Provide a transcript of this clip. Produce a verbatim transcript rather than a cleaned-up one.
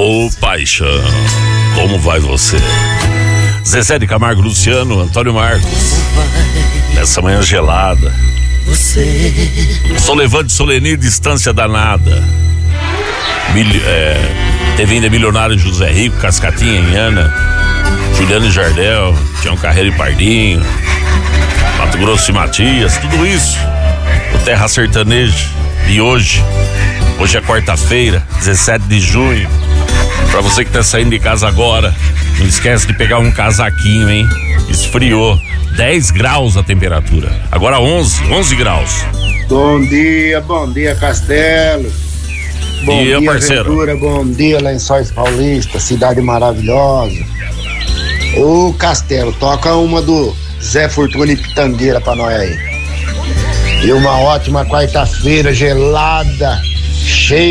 Ô paixão, como vai você? Zezé de Camargo, Luciano, Antônio Marcos. Nessa manhã gelada. Sou levante Solenir, distância danada. Mil, é, teve ainda Milionário José Rico, Cascatinha em Ana, Juliano e Jardel, Tião Carreiro e Pardinho, Mato Grosso e Matias, tudo isso. O Terra Sertaneja de hoje. Hoje é quarta-feira, dezessete de junho. Pra você que tá saindo de casa agora, não esquece de pegar um casaquinho, hein? Esfriou. dez graus a temperatura. Agora onze, onze graus. Bom dia, bom dia, Castelo. Bom dia, dia, parceiro. Ventura, bom dia, Lençóis Paulista, cidade maravilhosa. Ô, Castelo, toca uma do Zé Fortuna e Pitangueira pra nós aí. E uma ótima quarta-feira gelada, cheia